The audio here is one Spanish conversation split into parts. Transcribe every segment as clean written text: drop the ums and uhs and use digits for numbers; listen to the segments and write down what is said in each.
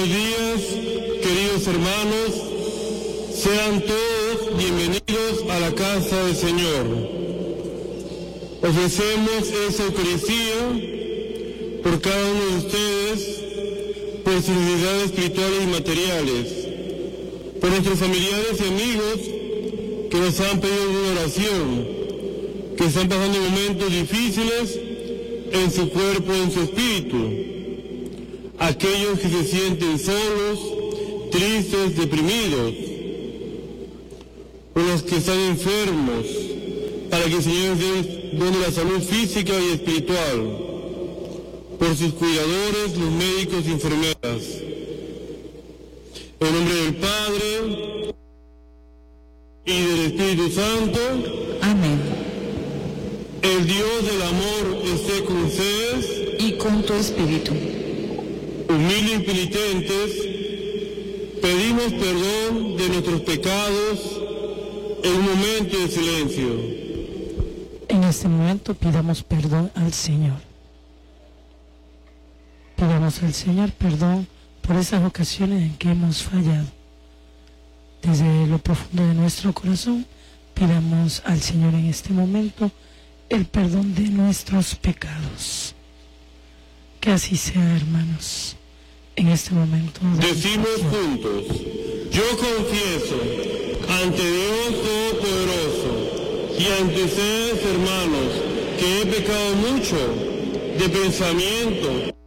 Buenos días, queridos hermanos, sean todos bienvenidos a la casa del Señor. Ofrecemos esa Eucaristía por cada uno de ustedes, por sus necesidades espirituales y materiales, por nuestros familiares y amigos que nos han pedido una oración, que están pasando momentos difíciles en su cuerpo y en su espíritu. Aquellos que se sienten solos, tristes, deprimidos, o los que están enfermos, para que el Señor les done la salud física y espiritual, por sus cuidadores, los médicos y enfermeras. En nombre del Padre y del Espíritu Santo. Amén. El Dios del amor esté con ustedes. Y con tu espíritu. Humildes y penitentes, pedimos perdón de nuestros pecados en un momento de silencio. En este momento pidamos perdón al Señor. Pidamos al Señor perdón por esas ocasiones en que hemos fallado. Desde lo profundo de nuestro corazón, pidamos al Señor en este momento el perdón de nuestros pecados. Que así sea, hermanos. En este momento decimos juntos: yo confieso ante Dios Todopoderoso y ante ustedes, hermanos, que he pecado mucho de pensamiento,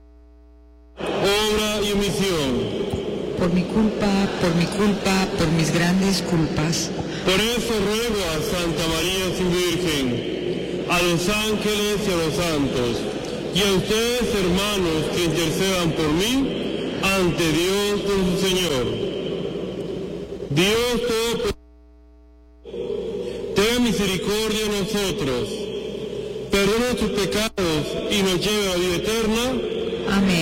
obra y omisión. Por mi culpa, por mis grandes culpas. Por eso ruego a Santa María su Virgen, a los ángeles y a los santos, y a ustedes, hermanos, que intercedan por mí ante Dios nuestro Señor. Dios Todopoderoso, tenga misericordia de nosotros, perdona nuestros pecados y nos lleve a la vida eterna. Amén.